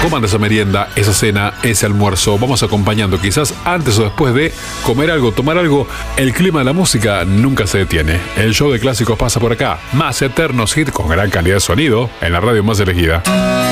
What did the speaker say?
Coman esa merienda, esa cena, ese almuerzo. Vamos acompañando, quizás antes o después de comer algo, tomar algo. El clima de la música nunca se detiene. El show de clásicos pasa por acá. Más eternos hits con gran calidad de sonido en la radio más elegida.